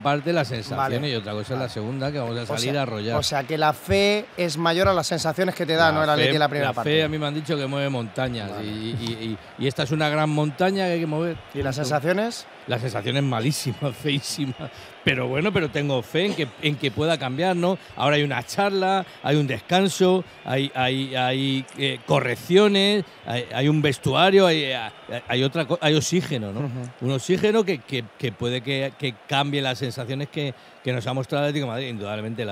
parte las sensaciones Vale. y otra cosa es la segunda, que vamos a salir a arrollar. O sea, que la fe es mayor a las sensaciones que te da, ¿no? El Atleti en la primera parte. La fe a mí me han dicho que mueve montañas, Vale. y esta es una gran montaña que hay que mover. ¿Y las sensaciones? La sensación es malísima, feísima. Pero bueno, pero tengo fe en que pueda cambiar, ¿no? Ahora hay una charla, hay un descanso, hay correcciones, hay un vestuario, hay oxígeno, ¿no? Un oxígeno que puede que cambie las sensaciones que nos ha mostrado el Atlético de Madrid. Indudablemente,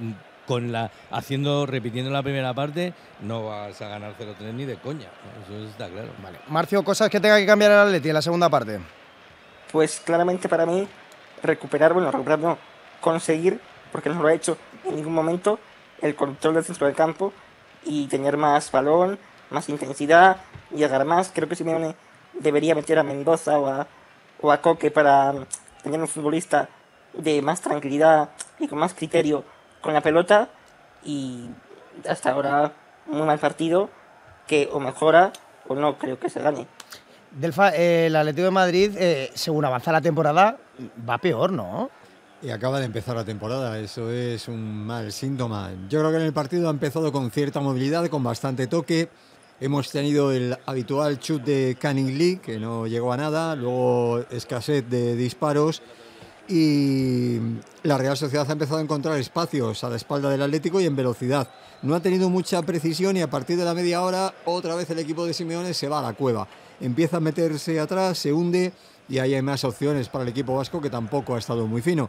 repitiendo la primera parte, no vas a ganar 0-3 ni de coña, ¿no? Eso está claro. Vale. Marcio, cosas que tenga que cambiar el Atleti en la segunda parte. Pues claramente para mí, recuperar no, conseguir, porque no lo ha hecho en ningún momento, el control del centro del campo y tener más balón, más intensidad, llegar más. Creo que Simeone debería meter a Mendoza o a Coque para tener un futbolista de más tranquilidad y con más criterio con la pelota, y hasta ahora muy mal partido que o mejora o no creo que se gane. Delfa, el Atlético de Madrid, según avanza la temporada, va peor, ¿no? Y acaba de empezar la temporada, eso es un mal síntoma. Yo creo que en el partido ha empezado con cierta movilidad, con bastante toque. Hemos tenido el habitual chut de Canning Lee, que no llegó a nada, luego escasez de disparos, y la Real Sociedad ha empezado a encontrar espacios a la espalda del Atlético y en velocidad. No ha tenido mucha precisión y a partir de la media hora otra vez el equipo de Simeone se va a la cueva. Empieza a meterse atrás, se hunde y ahí hay más opciones para el equipo vasco, que tampoco ha estado muy fino.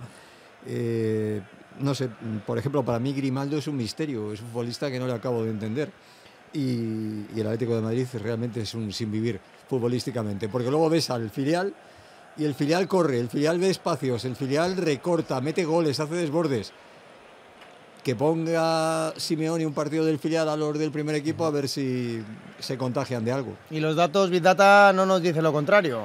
No sé, por ejemplo, para mí Grimaldo es un misterio, es un futbolista que no le acabo de entender. Y el Atlético de Madrid realmente es un sin vivir futbolísticamente, porque luego ves al filial y el filial corre, el filial ve espacios, el filial recorta, mete goles, hace desbordes. Que ponga Simeone un partido del filial a los del primer equipo a ver si se contagian de algo. Y los datos Big Data no nos dicen lo contrario.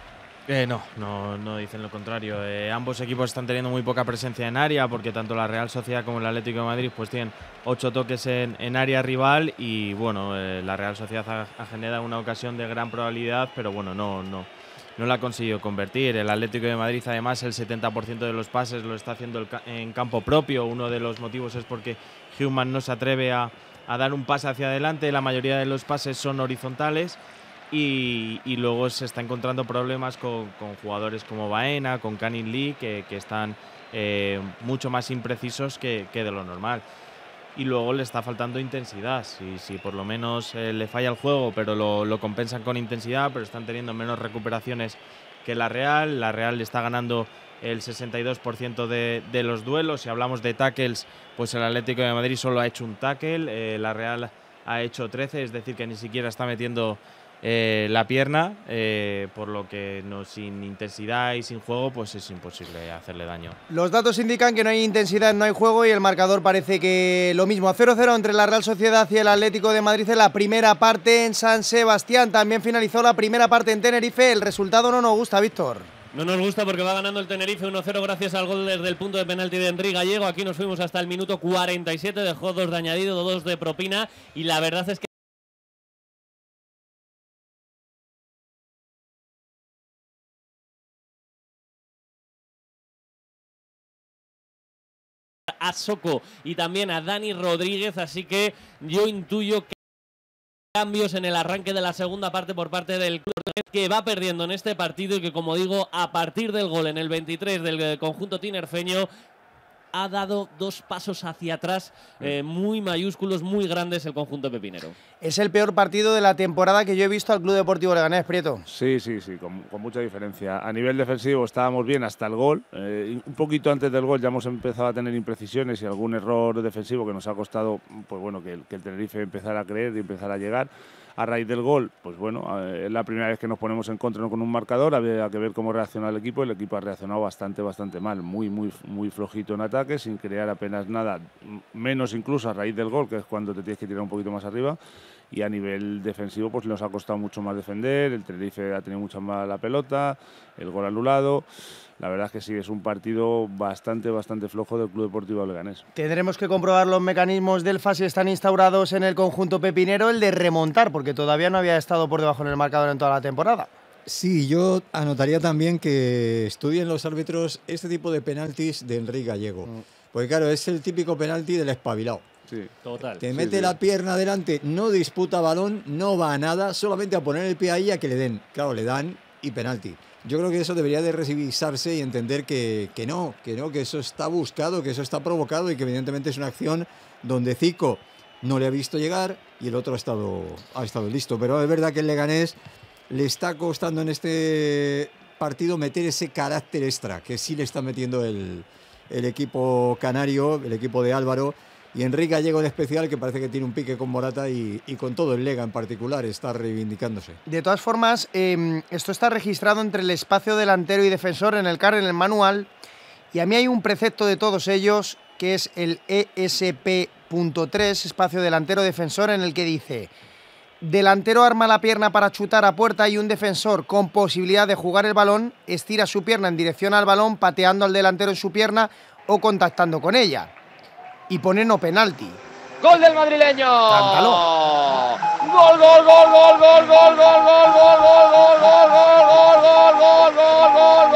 No dicen lo contrario. Ambos equipos están teniendo muy poca presencia en área, porque tanto la Real Sociedad como el Atlético de Madrid pues tienen 8 toques en área rival, y bueno, la Real Sociedad ha generado una ocasión de gran probabilidad, pero bueno, no la ha conseguido convertir. El Atlético de Madrid, además, el 70% de los pases lo está haciendo en campo propio. Uno de los motivos es porque Koeman no se atreve a dar un pase hacia adelante. La mayoría de los pases son horizontales, y luego se está encontrando problemas con jugadores como Baena, con Canning Lee, que están mucho más imprecisos que de lo normal. Y luego le está faltando intensidad. Si por lo menos le falla el juego, pero lo compensan con intensidad, pero están teniendo menos recuperaciones que la Real. La Real le está ganando el 62% de los duelos. Si hablamos de tackles, pues el Atlético de Madrid solo ha hecho un tackle, la Real ha hecho 13, es decir, que ni siquiera está metiendo la pierna, por lo que sin intensidad y sin juego pues es imposible hacerle daño. Los datos indican que no hay intensidad, no hay juego, y el marcador parece que lo mismo. 0-0 entre la Real Sociedad y el Atlético de Madrid en la primera parte en San Sebastián. También finalizó la primera parte en Tenerife. El resultado no nos gusta, Víctor. No nos gusta porque va ganando el Tenerife 1-0 gracias al gol desde el punto de penalti de Enrique Gallego. Aquí nos fuimos hasta el minuto 47, dejó 2 de añadido, 2 de propina, y la verdad es que a Soko y también a Dani Rodríguez, así que yo intuyo que cambios en el arranque de la segunda parte por parte del club, que va perdiendo en este partido, y que, como digo, a partir del gol en el 23 del conjunto tinerfeño ha dado 2 pasos hacia atrás muy mayúsculos, muy grandes, el conjunto pepinero. Es el peor partido de la temporada que yo he visto al Club Deportivo Leganés, Prieto. Sí, con mucha diferencia. A nivel defensivo estábamos bien hasta el gol. Un poquito antes del gol ya hemos empezado a tener imprecisiones y algún error defensivo que nos ha costado, pues bueno, que el Tenerife empezara a creer y empezara a llegar. A raíz del gol, pues bueno, es la primera vez que nos ponemos en contra con un marcador. Había que ver cómo reacciona el equipo. El equipo ha reaccionado bastante mal, muy flojito en ataque, sin crear apenas nada, menos incluso a raíz del gol, que es cuando te tienes que tirar un poquito más arriba. Y a nivel defensivo, pues nos ha costado mucho más defender. El Tenerife ha tenido mucha más la pelota, el gol anulado. La verdad es que sí, es un partido bastante flojo del Club Deportivo Leganés. Tendremos que comprobar los mecanismos del FA si están instaurados en el conjunto pepinero, el de remontar, porque todavía no había estado por debajo en el marcador en toda la temporada. Sí, yo anotaría también que estudien los árbitros este tipo de penaltis de Enrique Gallego. Porque claro, es el típico penalti del espabilado. Sí. Total. Te mete la pierna adelante, no disputa balón, no va a nada, solamente a poner el pie ahí a que le den. Claro, le dan y penalti. Yo creo que eso debería de revisarse y entender que eso está buscado, que eso está provocado y que evidentemente es una acción donde Zico no le ha visto llegar y el otro ha estado listo. Pero es verdad que el Leganés le está costando en este partido meter ese carácter extra que sí le está metiendo el equipo canario, el equipo de Álvaro. Y Enrique Gallego en especial, que parece que tiene un pique con Morata y con todo el Lega en particular, está reivindicándose. De todas formas, esto está registrado entre el espacio delantero y defensor en el CAR, en el manual, y a mí hay un precepto de todos ellos, que es el ESP.3, espacio delantero-defensor, en el que dice: delantero arma la pierna para chutar a puerta y un defensor con posibilidad de jugar el balón estira su pierna en dirección al balón, pateando al delantero en su pierna o contactando con ella. Y pone no penalti. Gol del madrileño. Cántalo. Gol, gol, gol, gol, gol, gol, gol, gol, gol, gol, gol, gol, gol, gol, gol, gol, gol,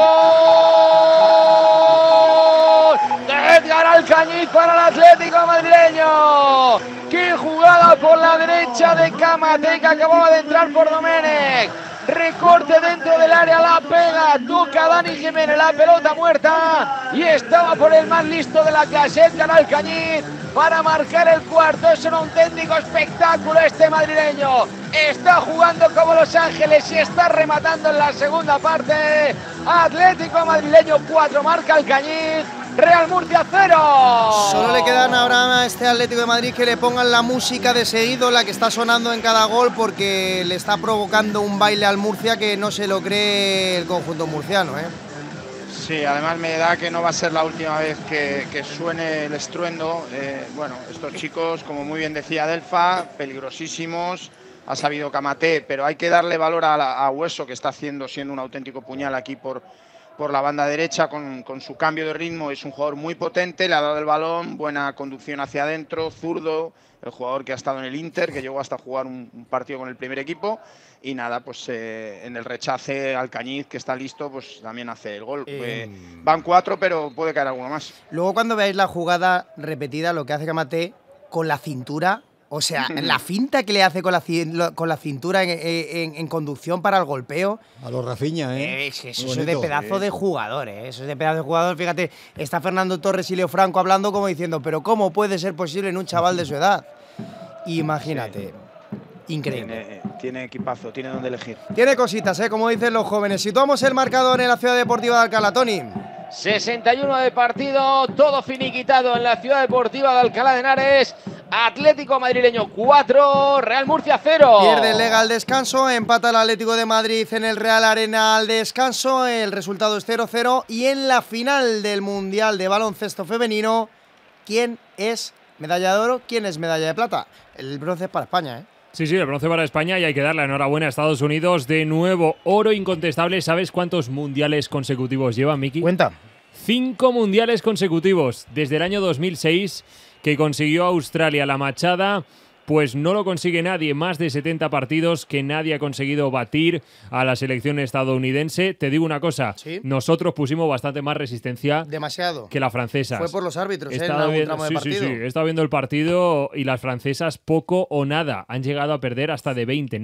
gol. De Edgar Alcañiz para el Atlético madrileño. Qué jugada por la derecha de Kamate, que acababa de entrar por Domenech. Recorte dentro del área, la pega, toca Dani Jiménez, la pelota muerta y estaba por el más listo de la clase, Edgar Alcañiz, para marcar el cuarto. Es un auténtico espectáculo este madrileño. Está jugando como Los Ángeles y está rematando en la segunda parte. Atlético madrileño 4, marca Alcañiz. Real Murcia 0. Solo le quedan ahora a este Atlético de Madrid que le pongan la música de seguido, la que está sonando en cada gol, porque le está provocando un baile al Murcia que no se lo cree el conjunto murciano, ¿eh? Sí, además me da que no va a ser la última vez que suene el estruendo. Bueno, estos chicos, como muy bien decía Delfa, peligrosísimos. Ha sabido Kamate, pero hay que darle valor a Hueso, que está siendo un auténtico puñal aquí por la banda derecha con su cambio de ritmo. Es un jugador muy potente, le ha dado el balón, buena conducción hacia adentro, zurdo, el jugador que ha estado en el Inter, que llegó hasta jugar un partido con el primer equipo. Y nada, pues en el rechace Alcañiz, que está listo, pues también hace el gol. Van 4, pero puede caer alguno más. Luego cuando veáis la jugada repetida, lo que hace Kamate con la cintura, o sea, la finta que le hace con la cintura en conducción para el golpeo. A los Rafinha, ¿eh? Eso es de pedazo de jugador, ¿eh? Eso es de pedazo de jugador. Fíjate, está Fernando Torres y Leo Franco hablando como diciendo, pero ¿cómo puede ser posible en un chaval de su edad? Imagínate. Increíble. Tiene equipazo, tiene donde elegir. Tiene cositas, como dicen los jóvenes. Situamos el marcador en la Ciudad Deportiva de Alcalá, Tony. 61 de partido, todo finiquitado en la Ciudad Deportiva de Alcalá de Henares. Atlético madrileño 4, Real Murcia 0. Pierde el Lega al descanso, empata el Atlético de Madrid en el Real Arena al descanso. El resultado es 0-0. Y en la final del Mundial de Baloncesto Femenino, ¿quién es medalla de oro? ¿Quién es medalla de plata? El bronce es para España, ¿eh? Sí, el bronce para España y hay que darle la enhorabuena a Estados Unidos. De nuevo, oro incontestable. ¿Sabes cuántos mundiales consecutivos lleva, Miki? Cuenta. 5 mundiales consecutivos. Desde el año 2006, que consiguió Australia la machada, pues no lo consigue nadie. Más de 70 partidos que nadie ha conseguido batir a la selección estadounidense. Te digo una cosa, ¿sí? Nosotros pusimos bastante más resistencia demasiado que las francesas. Fue por los árbitros, en algún tramo de partido. Sí, he estado viendo el partido y las francesas poco o nada. Han llegado a perder hasta de 20,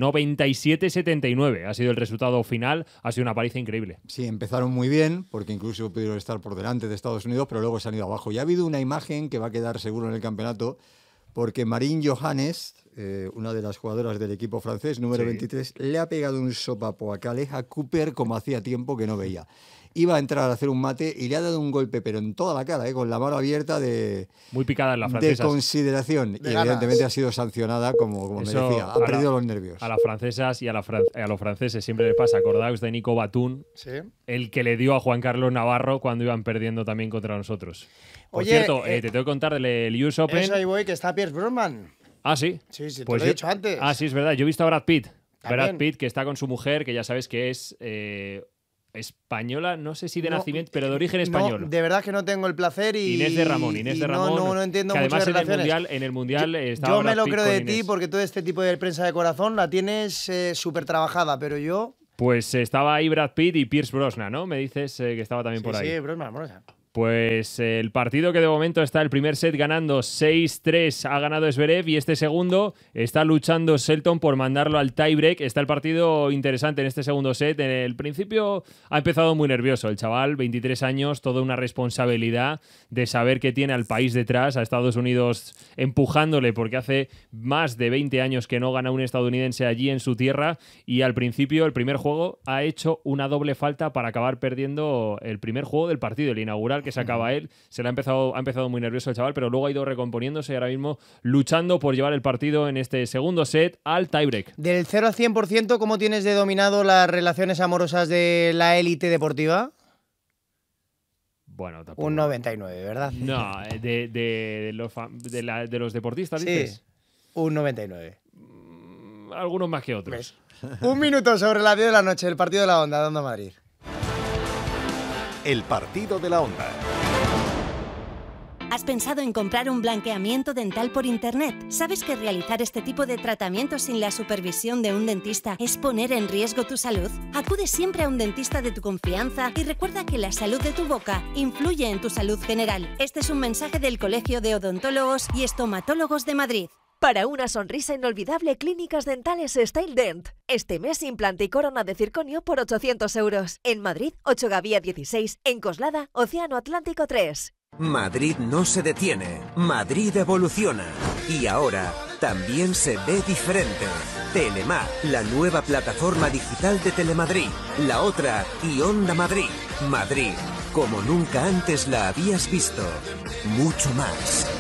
97-79. Ha sido el resultado final, ha sido una paliza increíble. Sí, empezaron muy bien, porque incluso pudieron estar por delante de Estados Unidos, pero luego se han ido abajo. Y ha habido una imagen que va a quedar seguro en el campeonato, porque Marine Johannes, una de las jugadoras del equipo francés, número 23, le ha pegado un sopapo a Kaleja Cooper como hacía tiempo que no veía. Iba a entrar a hacer un mate y le ha dado un golpe, pero en toda la cara, con la mano abierta muy picada en la francesa. De consideración. Y evidentemente ha sido sancionada, como me decía. Ha perdido los nervios. A las francesas y a los franceses siempre le pasa. Acordaos de Nico Batum, ¿sí? El que le dio a Juan Carlos Navarro cuando iban perdiendo también contra nosotros. Por Oye, cierto, te tengo que contar del US Open. Eso ahí voy, que está Pierce Brosnan. Ah, ¿sí? Sí, te pues lo he dicho antes. Ah, sí, es verdad. Yo he visto a Brad Pitt. ¿También? Brad Pitt, que está con su mujer, que ya sabes que es española, no sé si de nacimiento, pero de origen español. No, de verdad que no tengo el placer y... Inés de Ramón. No entiendo que mucho además de relaciones. en el Mundial estaba yo me Brad lo Pitt creo con de Inés. ti porque todo este tipo de prensa de corazón la tienes súper trabajada, pero yo... Pues estaba ahí Brad Pitt y Pierce Brosnan, ¿no? Me dices que estaba también por ahí. Sí, Brosnan. Pues el partido que de momento está el primer set ganando 6-3 ha ganado Zverev y este segundo está luchando Shelton por mandarlo al tiebreak. Está el partido interesante en este segundo set. En el principio ha empezado muy nervioso el chaval, 23 años, toda una responsabilidad de saber que tiene al país detrás, a Estados Unidos empujándole porque hace más de 20 años que no gana un estadounidense allí en su tierra y al principio, el primer juego, ha hecho una doble falta para acabar perdiendo el primer juego del partido, el inaugural que se acaba él. Ha empezado muy nervioso el chaval, pero luego ha ido recomponiéndose y ahora mismo luchando por llevar el partido en este segundo set al tiebreak. Del 0 al 100%, ¿cómo tienes de dominado las relaciones amorosas de la élite deportiva? Bueno, tampoco. Un 99, ¿verdad? No, de los deportistas, dices. Sí, un 99. Algunos más que otros. Un minuto sobre las 10 de la noche, el partido de la Onda, Onda Madrid. El partido de la Onda. ¿Has pensado en comprar un blanqueamiento dental por internet? ¿Sabes que realizar este tipo de tratamientos sin la supervisión de un dentista es poner en riesgo tu salud? Acude siempre a un dentista de tu confianza y recuerda que la salud de tu boca influye en tu salud general. Este es un mensaje del Colegio de Odontólogos y Estomatólogos de Madrid. Para una sonrisa inolvidable, Clínicas Dentales Style Dent. Este mes, implante y corona de circonio por 800 euros. En Madrid, 8 Gavía 16. En Coslada, Océano Atlántico 3. Madrid no se detiene. Madrid evoluciona. Y ahora también se ve diferente. Telemar, la nueva plataforma digital de Telemadrid. La otra y Onda Madrid. Madrid, como nunca antes la habías visto. Mucho más.